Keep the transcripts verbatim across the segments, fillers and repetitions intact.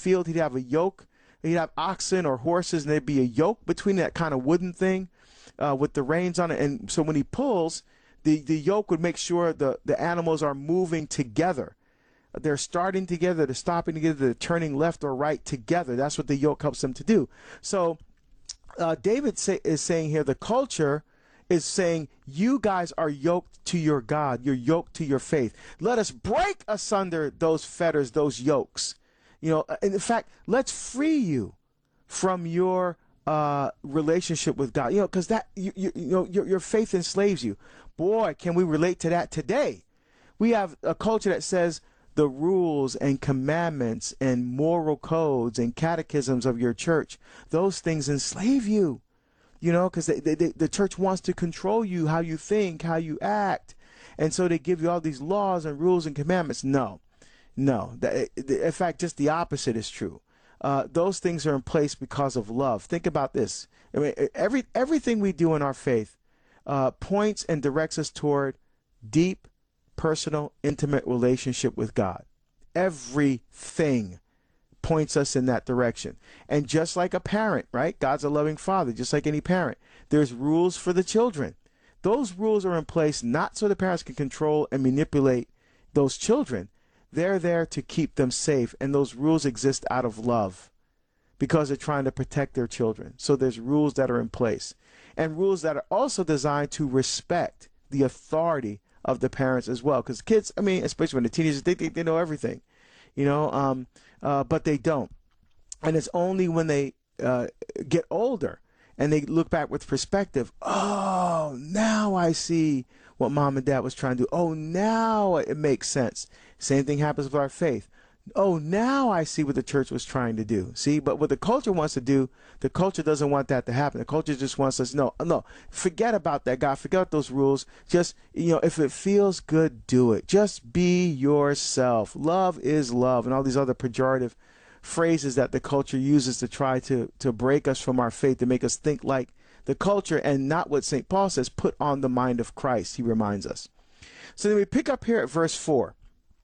field, he'd have a yoke. He'd have oxen or horses, and there'd be a yoke between that kind of wooden thing uh, with the reins on it. And so when he pulls, the, the yoke would make sure the, the animals are moving together. They're starting together, they're stopping together, they're turning left or right together. That's what the yoke helps them to do. So uh, David say, is saying here, the culture is saying, you guys are yoked to your God. You're yoked to your faith. Let us break asunder those fetters, those yokes. You know, in fact, let's free you from your uh, relationship with God. You know, because that you, you, you know your, your faith enslaves you. Boy, can we relate to that today? We have a culture that says the rules and commandments and moral codes and catechisms of your church, those things enslave you. You know, because they, they, they, the church wants to control you, how you think, how you act. And so they give you all these laws and rules and commandments. No, no. In fact, just the opposite is true. Uh, those things are in place because of love. Think about this. I mean, every everything we do in our faith uh, points and directs us toward deep, personal, intimate relationship with God. Everything points us in that direction. And just like a parent, right? God's a loving father, just like any parent. There's rules for the children. Those rules are in place not so the parents can control and manipulate those children. They're there to keep them safe. And those rules exist out of love because they're trying to protect their children. So there's rules that are in place and rules that are also designed to respect the authority of the parents as well. Because kids, I mean, especially when the teenagers, they think they know everything, you know, um, uh, but they don't. And it's only when they uh, get older and they look back with perspective, oh, now I see what mom and dad was trying to do. Oh, now it makes sense. Same thing happens with our faith. Oh, now I see what the church was trying to do. See, but what the culture wants to do, the culture doesn't want that to happen. The culture just wants us, no, no, forget about that, God. Forget those rules. Just, you know, if it feels good, do it. Just be yourself. Love is love, and all these other pejorative phrases that the culture uses to try to, to break us from our faith, to make us think like the culture and not what Saint Paul says, put on the mind of Christ, he reminds us. So then we pick up here at verse four.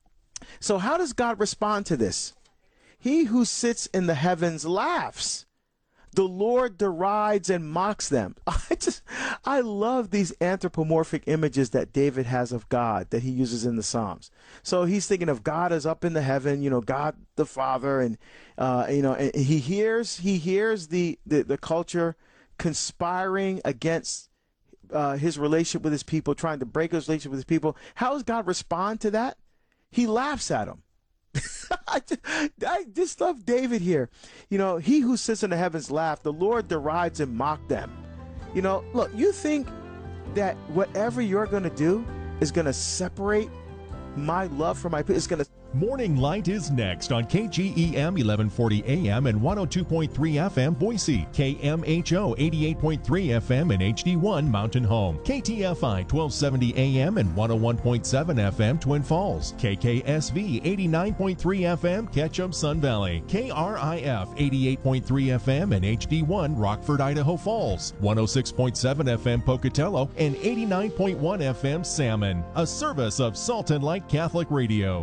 So how does God respond to this? He who sits in the heavens laughs. The Lord derides and mocks them. I just, I love these anthropomorphic images that David has of God that he uses in the Psalms. So he's thinking of God as up in the heaven, you know, God the Father, and uh, you know, and he hears, he hears the the, the culture conspiring against uh, his relationship with his people, trying to break his relationship with his people. How does God respond to that? He laughs at him. I, just, I just love David here. You know, he who sits in the heavens laugh. The Lord derides and mock them. You know, look, you think that whatever you're going to do is going to separate my love for my people? It's going to. Morning Light is next on K G E M eleven forty A M and one oh two point three F M Boise, K M H O eighty-eight point three F M and H D one Mountain Home, K T F I twelve seventy A M and one oh one point seven F M Twin Falls, K K S V eighty-nine point three F M Ketchum Sun Valley, K R I F eighty-eight point three F M and H D one Rockford, Idaho Falls, one oh six point seven F M Pocatello and eighty-nine point one F M Salmon, a service of Salt and Light Catholic Radio.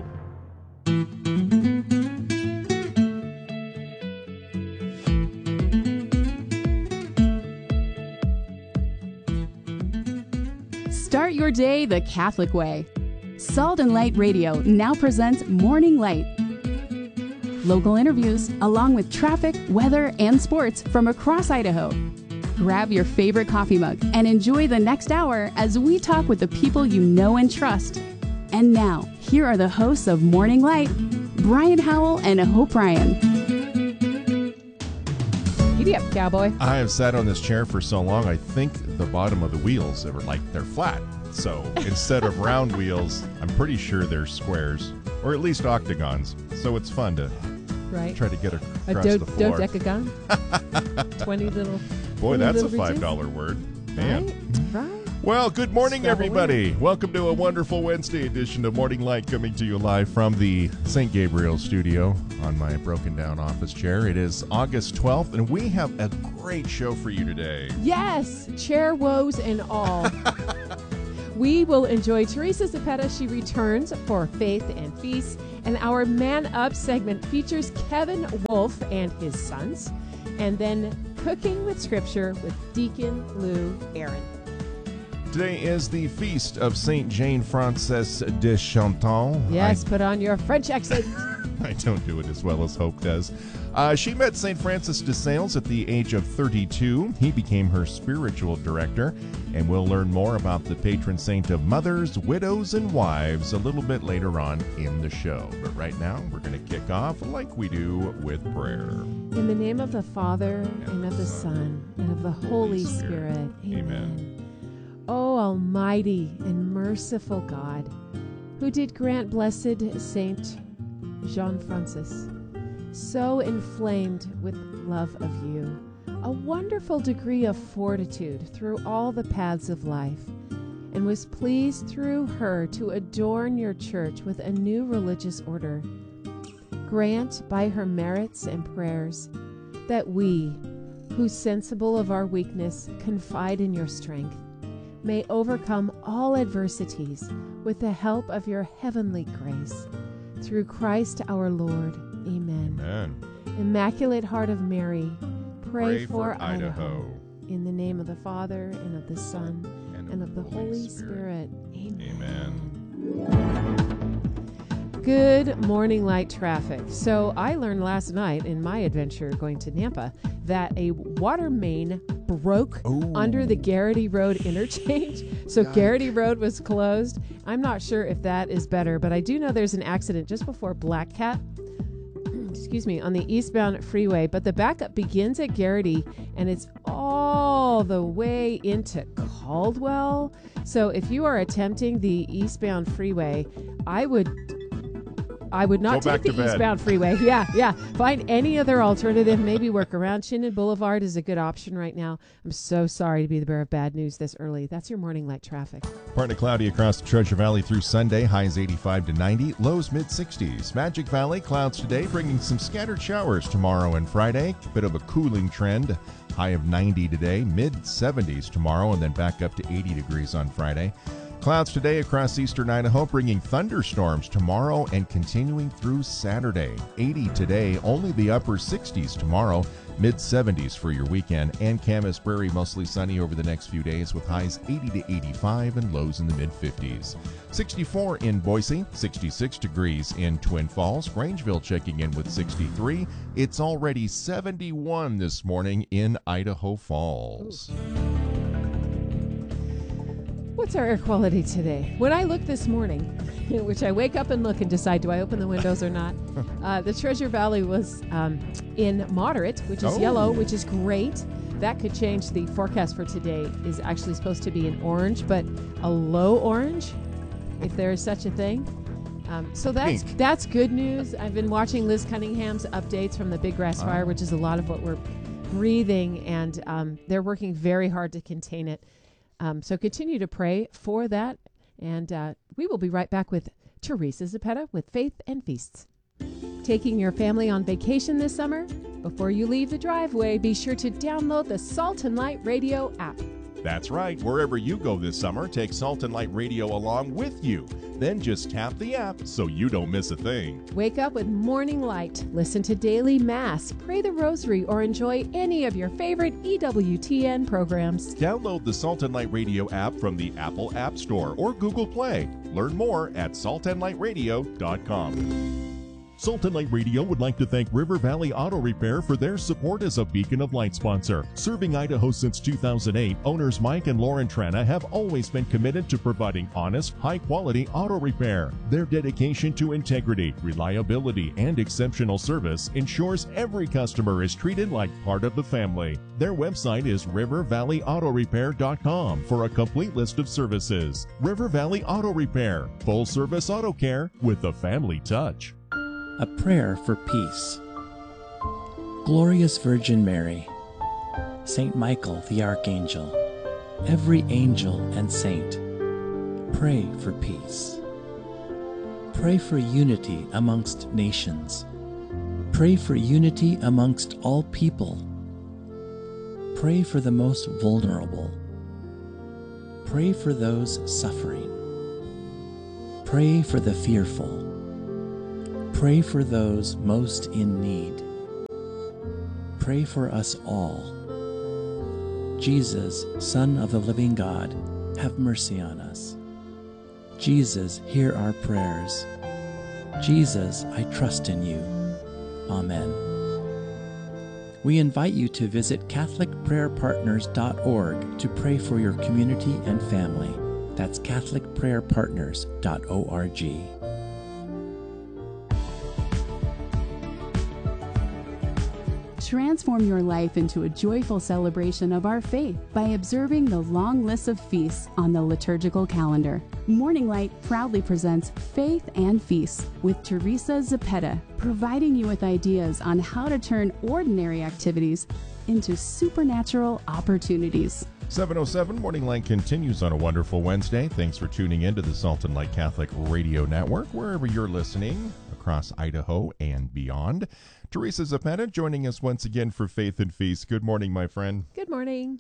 Start your day the Catholic way. Salt and Light Radio now presents Morning Light. Local interviews, along with traffic, weather, and sports from across Idaho. Grab your favorite coffee mug and enjoy the next hour as we talk with the people you know and trust. And now, here are the hosts of Morning Light, Brian Howell and Hope Ryan. Giddy up, cowboy. I have sat on this chair for so long, I think the bottom of the wheels are like they're flat. So instead of round wheels, I'm pretty sure they're squares, or at least octagons. So it's fun to right. try to get across a do- the floor. Dodecagon? twenty little. Boy, twenty that's little a five dollar routines? word. Man. Right, right. Well, good morning, Scrabble everybody. Welcome to a wonderful Wednesday edition of Morning Light, coming to you live from the Saint Gabriel studio on my broken down office chair. It is August twelfth, and we have a great show for you today. Yes, chair woes and all. We will enjoy Teresa Zepeda. She returns for Faith and Feast. And our Man Up segment features Kevin Wolf and his sons. And then Cooking with Scripture with Deacon Lou Aaron. Today is the feast of Saint Jane Frances de Chantal. Yes, I, put on your French accent. I don't do it as well as Hope does. Uh, she met Saint Francis de Sales at the age of thirty-two. He became her spiritual director, and we'll learn more about the patron saint of mothers, widows, and wives a little bit later on in the show. But right now, we're going to kick off like we do with prayer. In the name of the Father, and of the Son, and of the Holy Spirit. Spirit. Amen. Amen. O Almighty and merciful God, who did grant blessed Saint Jean Francis, so inflamed with love of you, a wonderful degree of fortitude through all the paths of life, and was pleased through her to adorn your church with a new religious order. Grant by her merits and prayers that we, who sensible of our weakness confide in your strength, may overcome all adversities with the help of your heavenly grace. Through Christ our Lord. Amen. Amen. Immaculate Heart of Mary, pray, Pray for, for Idaho. Idaho. In the name of the Father, and of the Son, And, and of the Holy Spirit. Amen. Amen. Good morning, light traffic. So I learned last night in my adventure going to Nampa that a water main broke Ooh. under the Garrity Road interchange. So Yikes. Garrity Road was closed. I'm not sure if that is better, but I do know there's an accident just before Black Cat, excuse me, on the eastbound freeway. But the backup begins at Garrity and it's all the way into Caldwell. So if you are attempting the eastbound freeway, I would I would not Go back take to the bed. eastbound freeway. Yeah, yeah. Find any other alternative. Maybe work around. Chinden Boulevard is a good option right now. I'm so sorry to be the bearer of bad news this early. That's your morning light traffic. Partly cloudy across the Treasure Valley through Sunday. Highs eighty-five to ninety. Lows mid sixties. Magic Valley, clouds today, bringing some scattered showers tomorrow and Friday. Bit of a cooling trend. High of ninety today. Mid seventies tomorrow, and then back up to eighty degrees on Friday. Clouds today across eastern Idaho, bringing thunderstorms tomorrow and continuing through Saturday. eighty today, only the upper sixties tomorrow, mid seventies for your weekend. And Camas Prairie, mostly sunny over the next few days with highs eighty to eighty-five and lows in the mid fifties. sixty-four in Boise, sixty-six degrees in Twin Falls. Grangeville checking in with sixty-three. It's already seventy-one this morning in Idaho Falls. What's our air quality today? When I look this morning, which I wake up and look and decide, do I open the windows or not? Uh, the Treasure Valley was um, in moderate, which is Oh. yellow, which is great. That could change. The forecast for today is actually supposed to be an orange, but a low orange, if there is such a thing. Um, so that's Pink. that's good news. I've been watching Liz Cunningham's updates from the Big Grass Fire, which is a lot of what we're breathing, and um, they're working very hard to contain it. Um, so continue to pray for that, and uh, we will be right back with Teresa Zepeda with Faith and Feasts. Taking your family on vacation this summer? Before you leave the driveway, be sure to download the Salt and Light Radio app. That's right. Wherever you go this summer, take Salt and Light Radio along with you. Then just tap the app so you don't miss a thing. Wake up with Morning Light, listen to Daily Mass, pray the Rosary, or enjoy any of your favorite E W T N programs. Download the Salt and Light Radio app from the Apple App Store or Google Play. Learn more at salt and light radio dot com. Salt and Light Radio would like to thank River Valley Auto Repair for their support as a Beacon of Light sponsor. Serving Idaho since two thousand eight, owners Mike and Lauren Trana have always been committed to providing honest, high-quality auto repair. Their dedication to integrity, reliability, and exceptional service ensures every customer is treated like part of the family. Their website is river valley auto repair dot com for a complete list of services. River Valley Auto Repair, full-service auto care with a family touch. A prayer for peace. Glorious Virgin Mary, Saint Michael the Archangel, every angel and saint, pray for peace. Pray for unity amongst nations. Pray for unity amongst all people. Pray for the most vulnerable. Pray for those suffering. Pray for the fearful. Pray for those most in need. Pray for us all. Jesus, Son of the living God, have mercy on us. Jesus, hear our prayers. Jesus, I trust in you. Amen. We invite you to visit Catholic Prayer Partners dot org to pray for your community and family. That's Catholic Prayer Partners dot org. Transform your life into a joyful celebration of our faith by observing the long list of feasts on the liturgical calendar. Morning Light proudly presents Faith and Feasts with Teresa Zepeda, providing you with ideas on how to turn ordinary activities into supernatural opportunities. seven oh seven Morning Light continues on a wonderful Wednesday. Thanks for tuning in to the Salt and Light Catholic Radio Network, wherever you're listening, across Idaho and beyond. Teresa Zepeda joining us once again for Faith and Feast. Good morning, my friend. Good morning.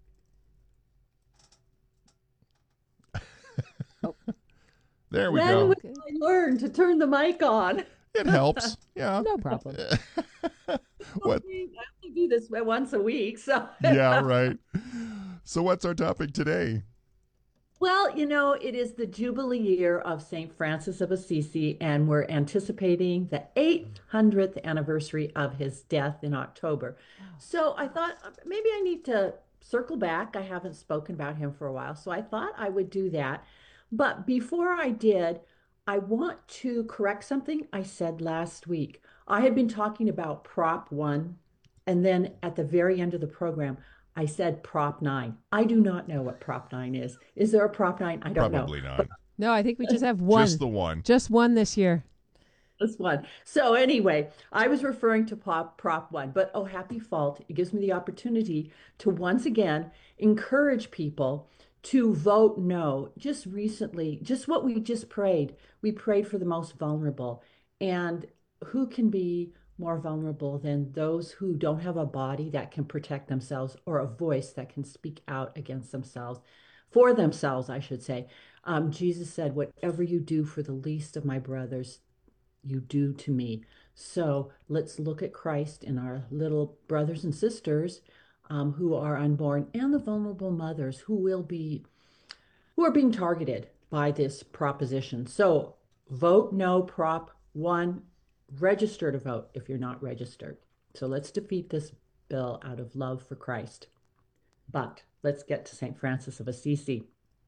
There we when go. When will I learn to turn the mic on? It helps. Yeah. No problem. What? I only do this once a week, so. Yeah, right. So what's our topic today? Well, you know, it is the Jubilee year of Saint Francis of Assisi, and we're anticipating the eight hundredth anniversary of his death in October. So I thought uh, maybe I need to circle back. I haven't spoken about him for a while, so I thought I would do that. But before I did, I want to correct something I said last week. I had been talking about Prop one, and then at the very end of the program, I said Prop nine. I do not know what Prop nine is. Is there a Prop nine? I don't Probably know. not. No, I think we just have one. Just the one. Just one this year. This one. So anyway, I was referring to Prop, Prop one, but oh, happy fault. It gives me the opportunity to once again encourage people to vote no. Just recently, just what we just prayed. We prayed for the most vulnerable. And who can be more vulnerable than those who don't have a body that can protect themselves, or a voice that can speak out against themselves, for themselves, I should say. Um, Jesus said, whatever you do for the least of my brothers, you do to me. So let's look at Christ in our little brothers and sisters um, who are unborn, and the vulnerable mothers who will be, who are being targeted by this proposition. So vote no, Prop one. Register to vote if you're not registered. So let's defeat this bill out of love for Christ. But let's get to Saint Francis of Assisi.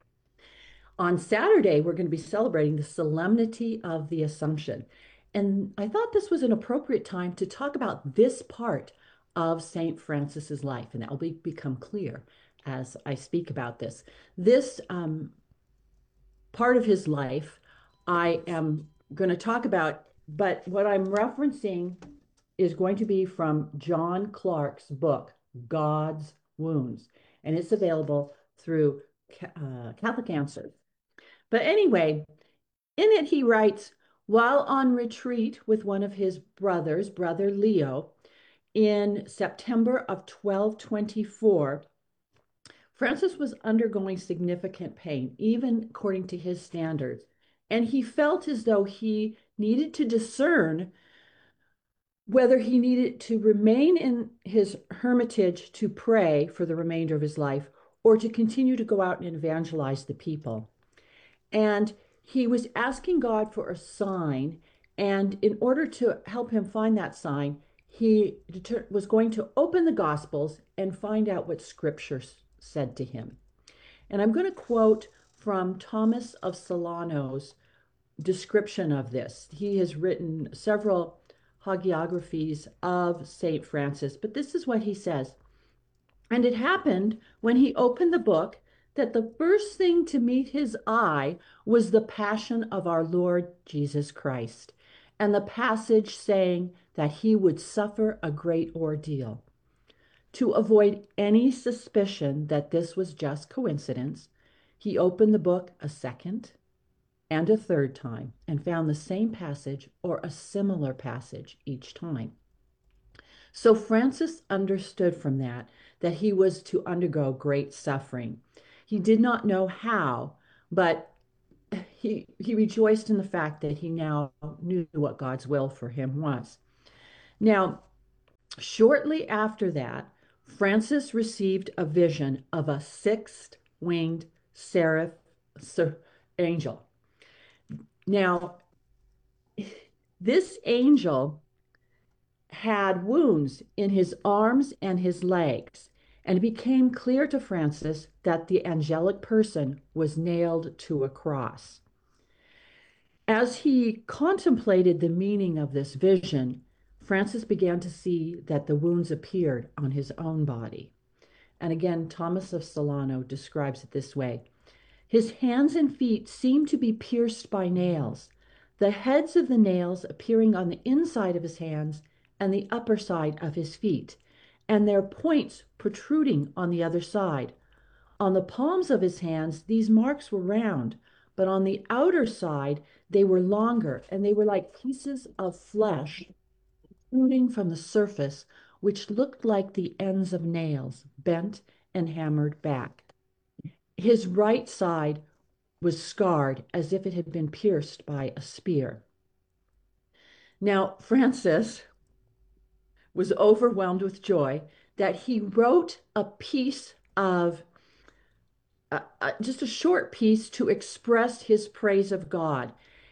On Saturday, we're going to be celebrating the Solemnity of the Assumption. And I thought this was an appropriate time to talk about this part of Saint Francis's life, and that will be, become clear as I speak about this. This um, part of his life I am going to talk about, but what I'm referencing is going to be from John Clarke's book, God's Wounds, and it's available through uh, Catholic Answers. But anyway, in it he writes, while on retreat with one of his brothers, Brother Leo, in September of twelve twenty-four, Francis was undergoing significant pain, even according to his standards, and he felt as though he needed to discern whether he needed to remain in his hermitage to pray for the remainder of his life, or to continue to go out and evangelize the people. And he was asking God for a sign, and in order to help him find that sign, he was going to open the Gospels and find out what Scripture said to him. And I'm going to quote from Thomas of Solano's description of this. He has written several hagiographies of Saint Francis, but this is what he says. And it happened when he opened the book that the first thing to meet his eye was the passion of our Lord Jesus Christ, and the passage saying that he would suffer a great ordeal. To avoid any suspicion that this was just coincidence, he opened the book a second and a third time and found the same passage or a similar passage each time. So Francis understood from that that he was to undergo great suffering. He did not know how, but he he rejoiced in the fact that he now knew what God's will for him was. Now, shortly after that, Francis received a vision of a six-winged seraph ser, angel. Now, this angel had wounds in his arms and his legs, and it became clear to Francis that the angelic person was nailed to a cross. As he contemplated the meaning of this vision, Francis began to see that the wounds appeared on his own body. And again, Thomas of Solano describes it this way. His hands and feet seemed to be pierced by nails, the heads of the nails appearing on the inside of his hands and the upper side of his feet, and their points protruding on the other side. On the palms of his hands, these marks were round, but on the outer side, they were longer, and they were like pieces of flesh protruding from the surface, which looked like the ends of nails, bent and hammered back. His right side was scarred as if it had been pierced by a spear. Now, Francis was overwhelmed with joy that he wrote a piece of, uh, uh, just a short piece to express his praise of God.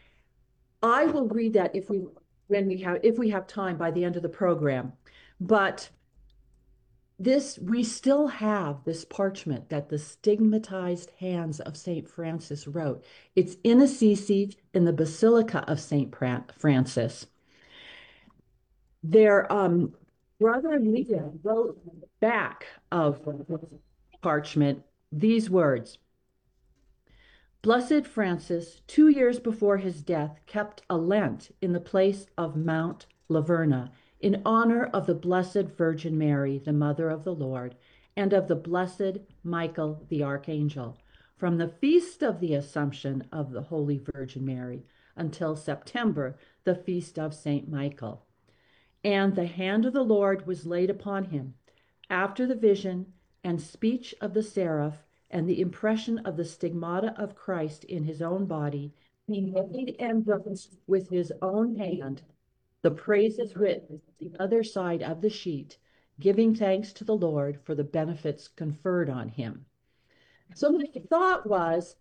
I will read that if we, when we have, if we have time by the end of the program. But this, we still have this parchment that the stigmatized hands of Saint Francis wrote. It's in Assisi in the Basilica of Saint Francis. Their um, brother Leo wrote on the back of parchment these words. Blessed Francis, two years before his death, kept a Lent in the place of Mount Laverna in honor of the Blessed Virgin Mary, the Mother of the Lord, and of the Blessed Michael the Archangel, from the feast of the Assumption of the Holy Virgin Mary until September, the feast of Saint Michael. And the hand of the Lord was laid upon him. After the vision and speech of the seraph and the impression of the stigmata of Christ in his own body, he made and wrote with his own hand the praises written at the other side of the sheet, giving thanks to the Lord for the benefits conferred on him. So my thought was,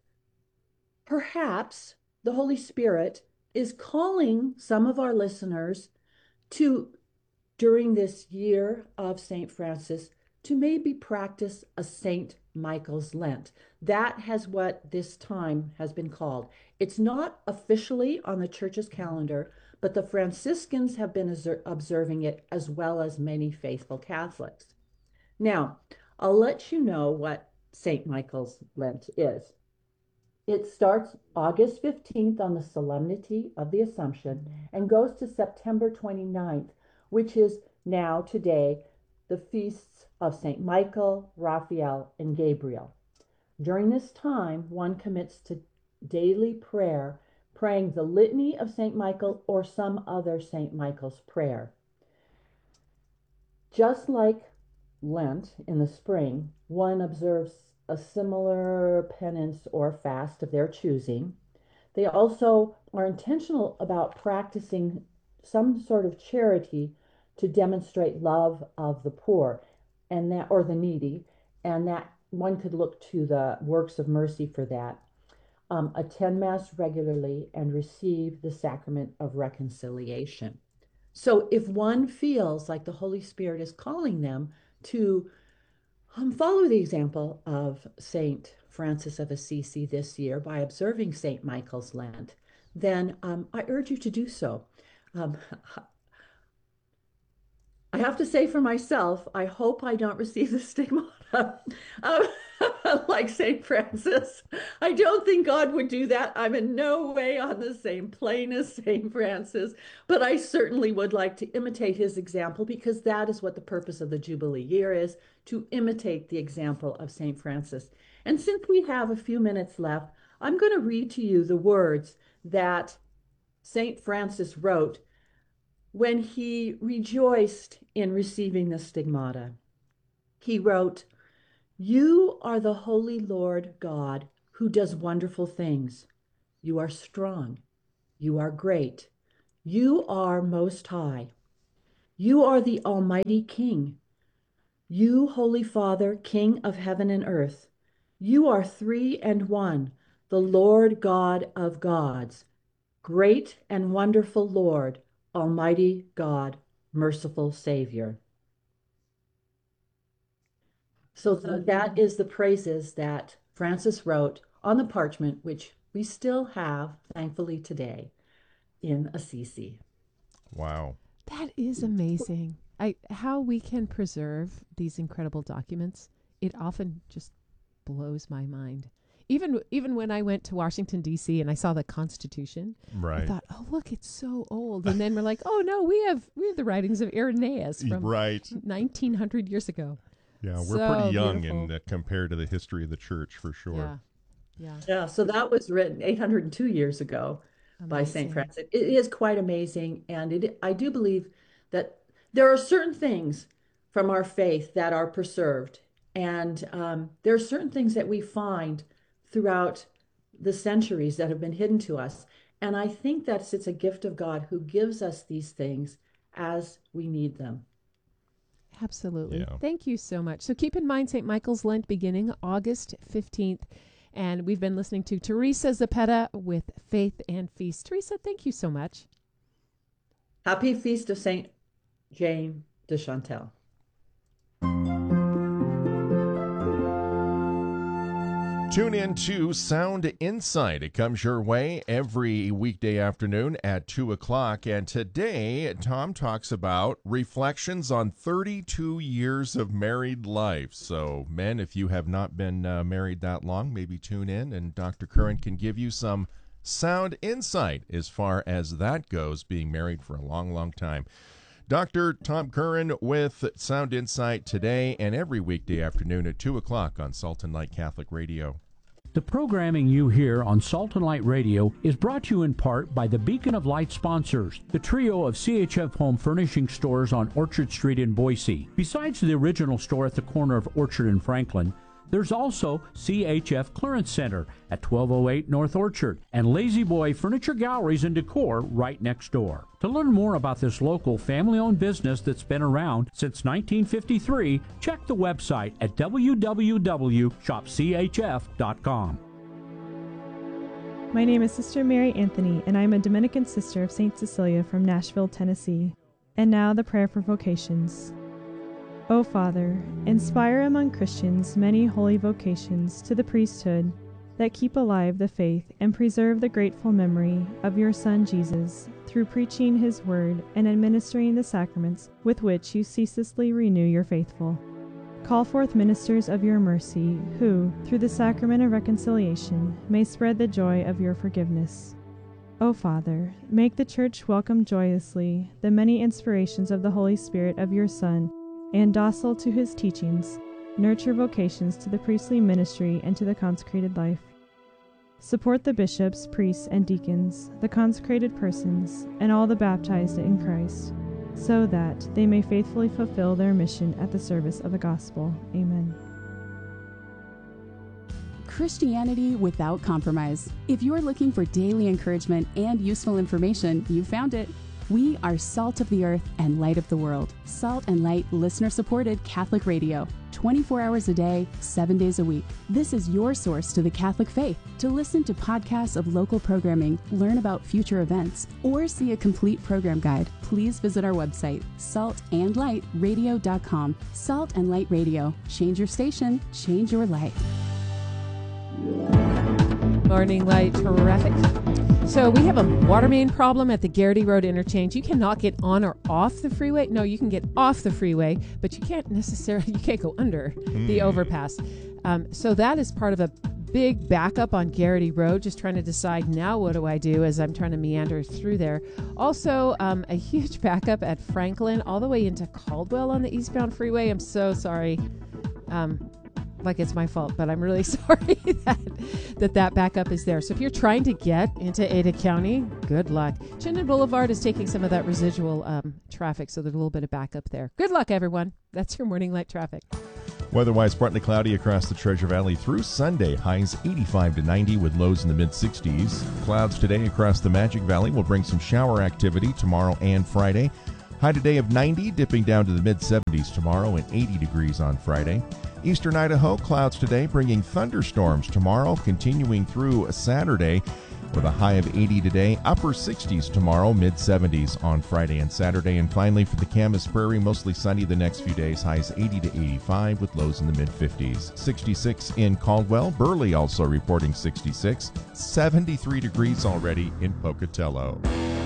perhaps the Holy Spirit is calling some of our listeners to, during this year of Saint Francis, to maybe practice a Saint Michael's Lent. That has what this time has been called. It's not officially on the church's calendar, but the Franciscans have been observing it as well as many faithful Catholics. Now, I'll let you know what Saint Michael's Lent is. It starts August fifteenth on the Solemnity of the Assumption and goes to September twenty-ninth, which is now today the feasts of Saint Michael, Raphael, and Gabriel. During this time, one commits to daily prayer, praying the Litany of Saint Michael or some other Saint Michael's prayer. Just like Lent in the spring, one observes a similar penance or fast of their choosing. They also are intentional about practicing some sort of charity to demonstrate love of the poor and that, or the needy, and that one could look to the works of mercy for that. Um, attend Mass regularly and receive the sacrament of reconciliation. So if one feels like the Holy Spirit is calling them to um, follow the example of Saint Francis of Assisi this year by observing Saint Michael's Lent, then um, I urge you to do so. Um, I have to say for myself, I hope I don't receive the stigmata um, like Saint Francis. I don't think God would do that. I'm in no way on the same plane as Saint Francis, but I certainly would like to imitate his example, because that is what the purpose of the Jubilee year is, to imitate the example of Saint Francis. And since we have a few minutes left, I'm going to read to you the words that Saint Francis wrote when he rejoiced in receiving the stigmata. He wrote, You are the Holy Lord God who does wonderful things. You are strong. You are great. You are most high. You are the Almighty King. You, Holy Father, King of heaven and earth. You are three and one, the Lord God of gods, great and wonderful Lord, Almighty God, merciful Savior. So th- that is the praises that Francis wrote on the parchment, which we still have, thankfully, today in Assisi. Wow. That is amazing. I how we can preserve these incredible documents. It often just blows my mind. Even even when I went to Washington D C and I saw the Constitution, Right. I thought, "Oh, look, it's so old." And then we're like, "Oh no, we have we have the writings of Irenaeus from Right. nineteen hundred years ago." Yeah, we're So pretty young beautiful. in uh, compared to the history of the church, for sure. Yeah. Yeah. Yeah, so that was written eight hundred two years ago by Saint Amazing. Francis. It is quite amazing, and it, I do believe that there are certain things from our faith that are preserved, and um, there are certain things that we find throughout the centuries that have been hidden to us. And I think that it's a gift of God who gives us these things as we need them. Absolutely. Yeah. Thank you so much. So keep in mind Saint Michael's Lent beginning August fifteenth. And we've been listening to Teresa Zappetta with Faith and Feast. Teresa, thank you so much. Happy Feast of Saint Jane de Chantal. Tune in to Sound Insight. It comes your way every weekday afternoon at two o'clock. And today, Tom talks about reflections on thirty-two years of married life. So, men, if you have not been uh, married that long, maybe tune in, and Doctor Curran can give you some sound insight as far as that goes, being married for a long, long time. Doctor Tom Curran with Sound Insight today and every weekday afternoon at two o'clock on Salt and Light Catholic Radio. The programming you hear on Salt and Light Radio is brought to you in part by the Beacon of Light sponsors, the trio of C H F home furnishing stores on Orchard Street in Boise. Besides the original store at the corner of Orchard and Franklin, there's also C H F Clearance Center at twelve oh eight North Orchard and Lazy Boy Furniture Galleries and Decor right next door. To learn more about this local family-owned business that's been around since nineteen fifty-three, check the website at w w w dot shop c h f dot com. My name is Sister Mary Anthony, and I am a Dominican sister of Saint Cecilia from Nashville, Tennessee. And now the prayer for vocations. O Father, inspire among Christians many holy vocations to the priesthood that keep alive the faith and preserve the grateful memory of your Son Jesus through preaching his word and administering the sacraments with which you ceaselessly renew your faithful. Call forth ministers of your mercy who, through the sacrament of reconciliation, may spread the joy of your forgiveness. O Father, make the Church welcome joyously the many inspirations of the Holy Spirit of your Son, and docile to his teachings, nurture vocations to the priestly ministry and to the consecrated life. Support the bishops, priests, and deacons, the consecrated persons, and all the baptized in Christ, so that they may faithfully fulfill their mission at the service of the gospel. Amen. Christianity without compromise. If you're looking for daily encouragement and useful information, you found it. We are Salt of the Earth and Light of the World. Salt and Light listener-supported Catholic radio. twenty-four hours a day, seven days a week. This is your source to the Catholic faith. To listen to podcasts of local programming, learn about future events, or see a complete program guide, please visit our website, salt and light radio dot com. Salt and Light Radio. Change your station, change your life. Morning Light traffic. So we have a water main problem at the Garrity Road interchange. You cannot get on or off the freeway. No, you can get off the freeway, but you can't necessarily, you can't go under mm. the overpass. Um, so that is part of a big backup on Garrity Road, just trying to decide now what do I do as I'm trying to meander through there. Also, um, a huge backup at Franklin all the way into Caldwell on the eastbound freeway. I'm so sorry. Um, like it's my fault, but I'm really sorry that, that that backup is there. So if you're trying to get into Ada County, good luck. Chinden Boulevard is taking some of that residual um, traffic, so there's a little bit of backup there. Good luck, everyone. That's your Morning Light traffic. Weather-wise, partly cloudy across the Treasure Valley through Sunday. Highs eighty-five to ninety with lows in the mid-sixties. Clouds today across the Magic Valley will bring some shower activity tomorrow and Friday. High today of ninety, dipping down to the mid-seventies tomorrow and eighty degrees on Friday. Eastern Idaho, clouds today bringing thunderstorms tomorrow, continuing through Saturday with a high of eighty today, upper sixties tomorrow, mid-seventies on Friday and Saturday. And finally for the Camas Prairie, mostly sunny the next few days, highs eighty to eighty-five with lows in the mid-fifties. sixty-six in Caldwell, Burley also reporting sixty-six, seventy-three degrees already in Pocatello.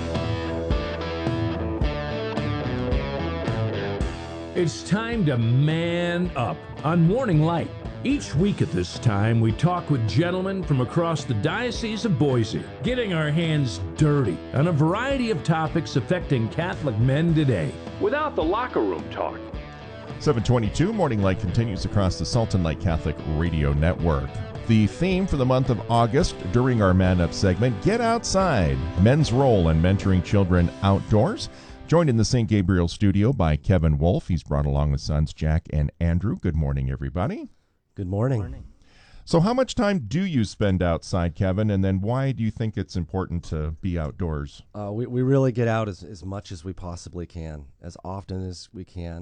It's time to man up on Morning Light. Each week at this time, we talk with gentlemen from across the Diocese of Boise, getting our hands dirty on a variety of topics affecting Catholic men today, without the locker room talk. seven twenty-two, Morning Light continues across the Sultan Light Catholic Radio Network. The theme for the month of August during our Man Up segment, Get Outside, men's role in mentoring children outdoors. Joined in the Saint Gabriel studio by Kevin Wolf. He's brought along his sons, Jack and Andrew. Good morning, everybody. Good morning. Good morning. So how much time do you spend outside, Kevin, and then why do you think it's important to be outdoors? Uh, we, we really get out as, as much as we possibly can, as often as we can.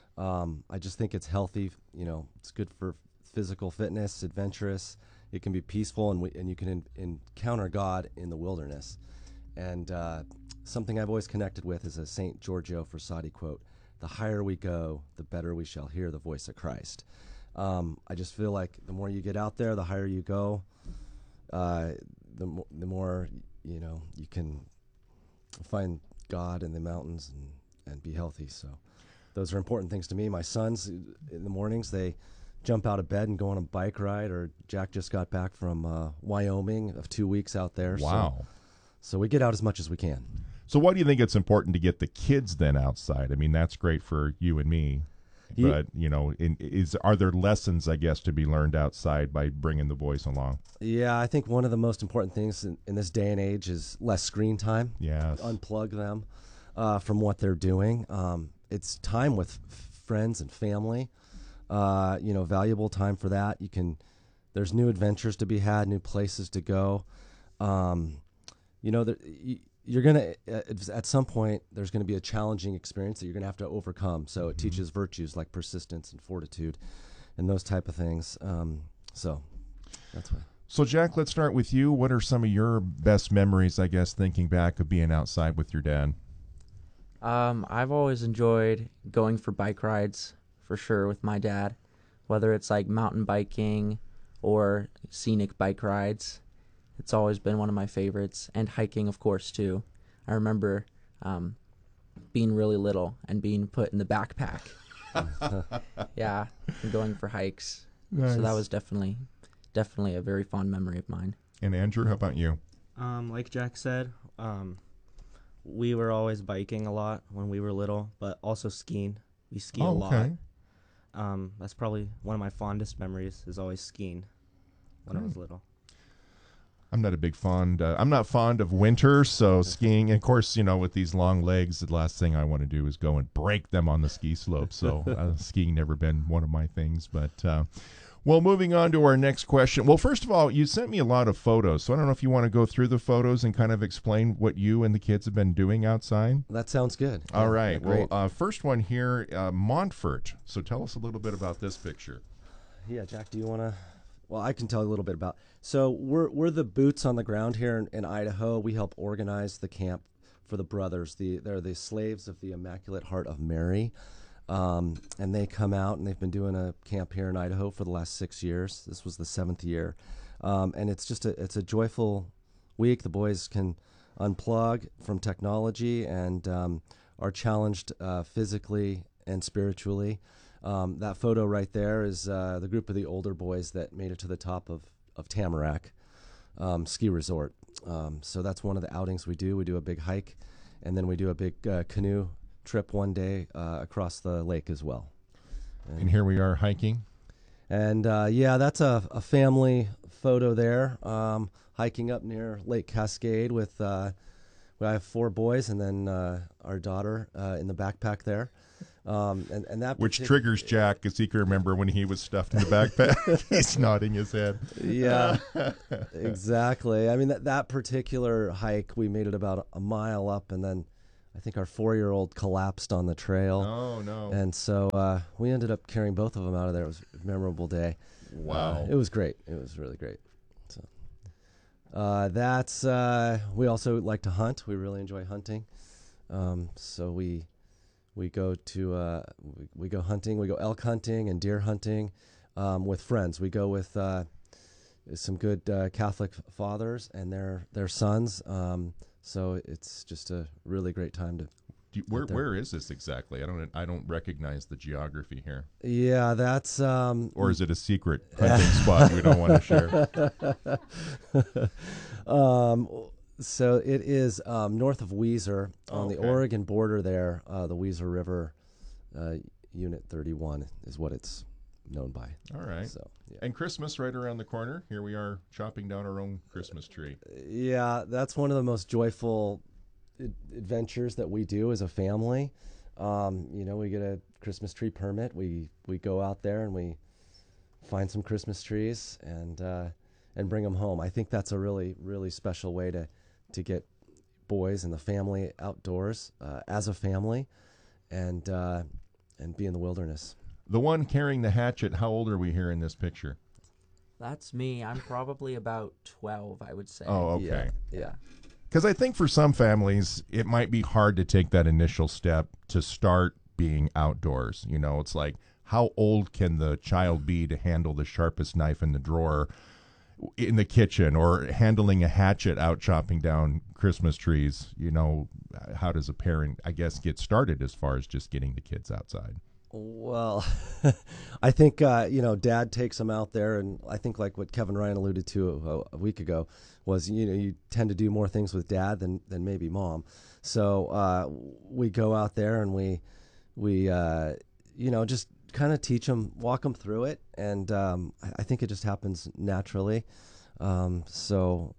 Um, I just think it's healthy. You know, it's good for physical fitness, adventurous. It can be peaceful, and, we, and you can in, encounter God in the wilderness. And uh, something I've always connected with is a Saint Giorgio Frassati quote, "The higher we go, the better we shall hear the voice of Christ." Um, I just feel like the more you get out there, the higher you go, uh, the, mo- the more, you know, you can find God in the mountains and, and be healthy. So those are important things to me. My sons, in the mornings, they jump out of bed and go on a bike ride, or Jack just got back from uh, Wyoming of two weeks out there. Wow. So, so we get out as much as we can. So why do you think it's important to get the kids then outside? I mean, that's great for you and me. But, you know, in, is are there lessons, I guess, to be learned outside by bringing the boys along? Yeah, I think one of the most important things in, in this day and age is less screen time. Yes. Unplug them uh, from what they're doing. Um, it's time with f- friends and family. Uh, you know, valuable time for that. You can. There's new adventures to be had, new places to go. Um, you know, there, you, you're going to, at some point, there's going to be a challenging experience that you're going to have to overcome. So it mm-hmm. teaches virtues like persistence and fortitude and those type of things. Um, so that's why. So, Jack, let's start with you. What are some of your best memories, I guess, thinking back of being outside with your dad? Um, I've always enjoyed going for bike rides, for sure, with my dad, whether it's like mountain biking or scenic bike rides. It's always been one of my favorites, and hiking, of course, too. I remember um, being really little and being put in the backpack. yeah, and going for hikes. Nice. So that was definitely, definitely a very fond memory of mine. And Andrew, how about you? Um, like Jack said, um, we were always biking a lot when we were little, but also skiing. We ski oh, a lot. Okay. Um, that's probably one of my fondest memories is always skiing when Great. I was little. I'm not a big fond. Uh, I'm not fond of winter, so skiing. And of course, you know, with these long legs, the last thing I want to do is go and break them on the ski slope. So uh, skiing never been one of my things. But uh, well, moving on to our next question. Well, first of all, you sent me a lot of photos, so I don't know if you want to go through the photos and kind of explain what you and the kids have been doing outside. That sounds good. All yeah, right. Yeah, well, uh, first one here, uh, Montfort. So tell us a little bit about this picture. Yeah, Jack, do you want to? Well, I can tell you a little bit about. So we're we're the boots on the ground here in, in Idaho. We help organize the camp for the brothers. The they're the slaves of the Immaculate Heart of Mary, um, and they come out and they've been doing a camp here in Idaho for the last six years. This was the seventh year, um, and it's just a it's a joyful week. The boys can unplug from technology and um, are challenged uh, physically and spiritually. Um, that photo right there is uh, the group of the older boys that made it to the top of, of Tamarack um, Ski Resort. Um, so that's one of the outings we do. We do a big hike, and then we do a big uh, canoe trip one day uh, across the lake as well. And, and here we are hiking. And, uh, yeah, that's a, a family photo there, um, hiking up near Lake Cascade with uh, – I have four boys and then uh, our daughter uh, in the backpack there. Um, and, and that Which partic- triggers Jack, because he can remember when he was stuffed in the backpack. He's nodding his head. Yeah, exactly. I mean, that, that particular hike, we made it about a mile up, and then I think our four-year-old collapsed on the trail. Oh, no. And so uh, we ended up carrying both of them out of there. It was a memorable day. Wow. Uh, it was great. It was really great. So uh, that's, uh, we also like to hunt. We really enjoy hunting. Um, so we... We go to uh, we, we go hunting. We go elk hunting and deer hunting um, with friends. We go with uh, some good uh, Catholic fathers and their their sons. Um, so it's just a really great time to. Do you, where where is this exactly? I don't I don't recognize the geography here. Yeah, that's. Um, or is it a secret hunting spot we don't want to share? um, So it is um, north of Weiser on okay. the Oregon border there. Uh, the Weiser River, uh, Unit thirty-one is what it's known by. All right. So, yeah. And Christmas right around the corner. Here we are chopping down our own Christmas tree. Yeah, that's one of the most joyful ad- adventures that we do as a family. Um, you know, we get a Christmas tree permit. We, we go out there and we find some Christmas trees and uh, and bring them home. I think that's a really, really special way to to get boys and the family outdoors uh, as a family and uh, and be in the wilderness. The one carrying the hatchet, how old are we here in this picture? That's me. I'm probably about twelve, I would say. Oh, okay. Yeah. Because I think for some families, it might be hard to take that initial step to start being outdoors. You know, it's like, how old can the child be to handle the sharpest knife in the drawer in the kitchen, or handling a hatchet out chopping down Christmas trees? You know, how does a parent, I guess, get started as far as just getting the kids outside? Well, I think, uh, you know, Dad takes them out there, and I think like what Kevin Ryan alluded to a, a week ago was, you know, you tend to do more things with Dad than, than maybe Mom. So uh, we go out there and we, we uh, you know, just kind of teach them, walk them through it, and um, I, I think it just happens naturally. Um, so,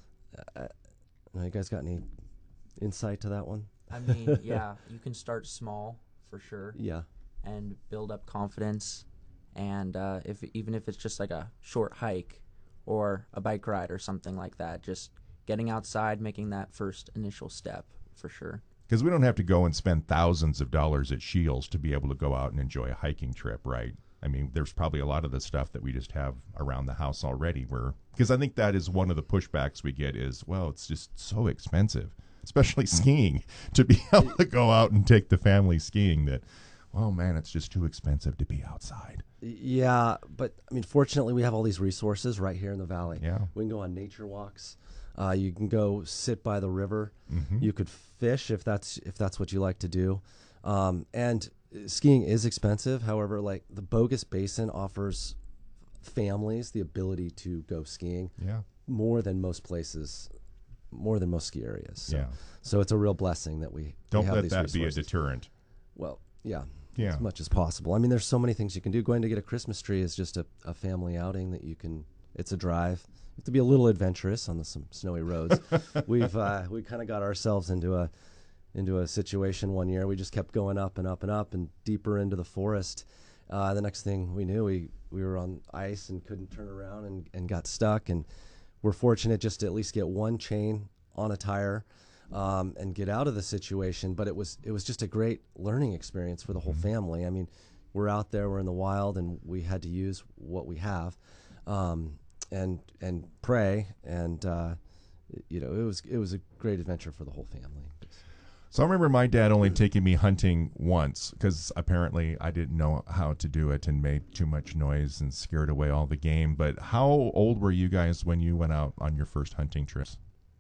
uh, you guys got any insight to that one? I mean, yeah, you can start small for sure. Yeah. And build up confidence, and uh, if even if it's just like a short hike or a bike ride or something like that, just getting outside, making that first initial step for sure. Because we don't have to go and spend thousands of dollars at Shields to be able to go out and enjoy a hiking trip, right? I mean, there's probably a lot of the stuff that we just have around the house already. Where, because I think that is one of the pushbacks we get is, well, it's just so expensive, especially skiing, to be able to go out and take the family skiing that, oh man, it's just too expensive to be outside. Yeah, but I mean, fortunately, we have all these resources right here in the valley. Yeah. We can go on nature walks. Uh, you can go sit by the river. Mm-hmm. You could fish if that's if that's what you like to do. Um, and skiing is expensive. However, like the Bogus Basin offers families the ability to go skiing. Yeah. More than most places, more than most ski areas. So, Yeah. So it's a real blessing that we Don't we have let these that resources. be a deterrent. Well, yeah. Yeah. As much as possible. I mean, there's so many things you can do. Going to get a Christmas tree is just a, a family outing that you can. It's a drive. You have to be a little adventurous on the, some snowy roads. We've uh, we kind of got ourselves into a into a situation one year. We just kept going up and up and up and deeper into the forest. Uh, the next thing we knew, we we were on ice and couldn't turn around and, and got stuck. And we're fortunate just to at least get one chain on a tire. Um, and get out of the situation, but it was it was just a great learning experience for the whole family. I mean, we're out there, we're in the wild, and we had to use what we have, um, and and pray, and uh, you know, it was it was a great adventure for the whole family. So I remember my dad only taking me hunting once because apparently I didn't know how to do it and made too much noise and scared away all the game. But how old were you guys when you went out on your first hunting trips?